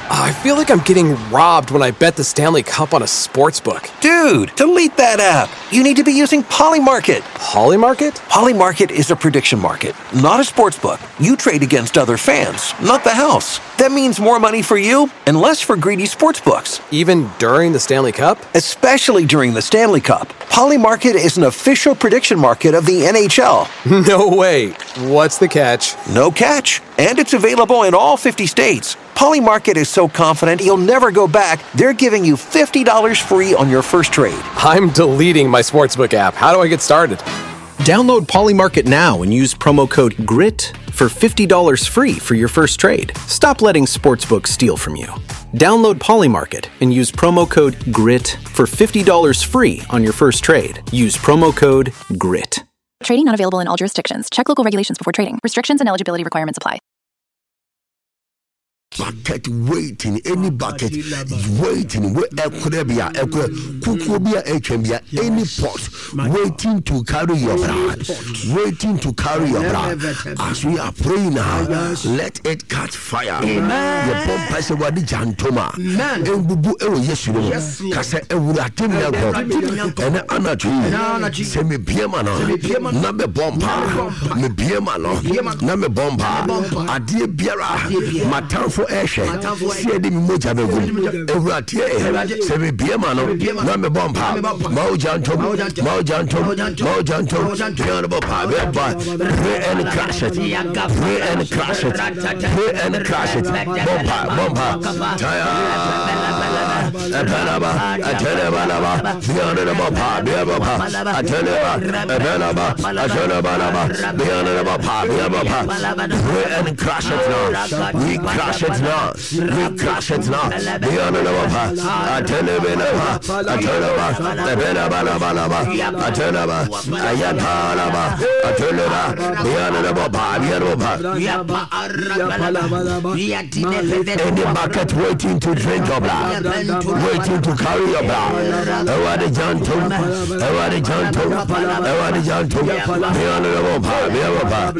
I feel like I'm getting robbed when I bet the Stanley Cup on a sportsbook. Dude, delete that app. You need to be using Polymarket. Polymarket? Polymarket is a prediction market, not a sportsbook. You trade against other fans, not the house. That means more money for you and less for greedy sportsbooks. Even during the Stanley Cup? Especially during the Stanley Cup. Polymarket is an official prediction market of the NHL. No way. What's the catch? No catch. And it's available in all 50 states. Polymarket is so confident you'll never go back, they're giving you $50 free on your first trade. I'm deleting my sportsbook app. How do I get started? Download Polymarket now and use promo code GRIT for $50 free for your first trade. Stop letting sportsbooks steal from you. Download Polymarket and use promo code GRIT for $50 free on your first trade. Use promo code GRIT. Trading not available in all jurisdictions. Check local regulations before trading. Restrictions and eligibility requirements apply. Bucket waiting, any bucket waiting, where Equabia, Kukubia, any pot waiting to carry your blood, waiting to carry your blood. As we are praying now, let it catch fire. Amen. Your bomb person wadi jantoma. And bubu ewo yesu. Kase ewuratim na go. And anaju. Se me biema no. Na me bomba. Me biema no. Na me bomba. Adie biara. Matan for Eshe, see the moja begu, Euratie, Semi Biemano, Name Bomba, Mojanto, Piano Papa, pray and crash it, pray and crash it, pray and crash it, Bomba, Tire. Atenaba, beyond the Bapa, pray and crash it now. We crash it now. We crash it now. Beyond the Bapa, any bucket waiting to drink your blood, waiting to carry your blood. Everybody jantum, everybody jantum, everybody jantum. Beyond the Bapa,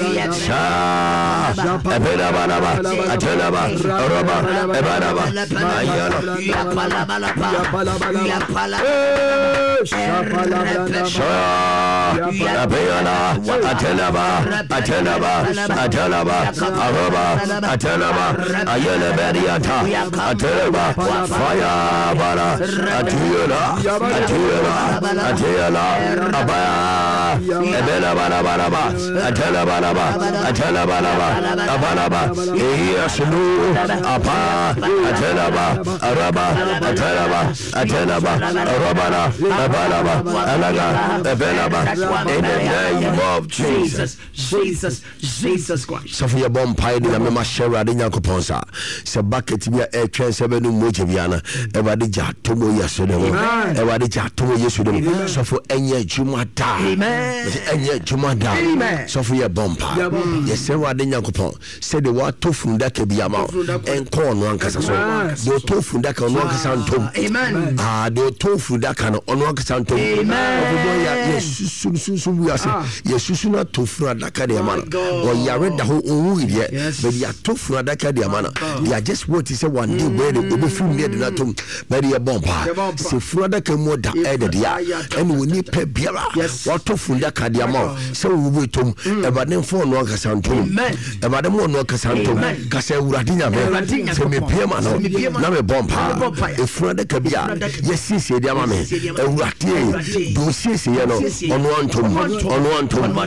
in the name of Jesus Christ. So for your bomb pie, the Mama Shera, the Yakoponsa, Sabaketi, a transebenu Mojaviana, Evadi Jatomo yesterday, Evadi Jatomo yesterday. So for any Jumata, any Jumada, so for your bomb pie, yes, Sarah, the Yakopon, said the what tofu that can be amount and corn one casaso. The tofu that can walk santum. Amen. The tofu that can unwalk santum. Amen. Yes, we are saying, yes, you should not tofu that can be a man. Or you are read the whole yet, but you are tofu that can be a man. You are just what is a one day where they will film near the natum, but you are bomb pie. See, Frada can more than added ya, and we need pay beer. What tofu that can be a man. So we will to about them for no casantum. About them one no casantum. Cassa Uradina, semi piano, not a bomb pie. If Frada can be a yes, see, dear mammy, a ratie, do see, on one to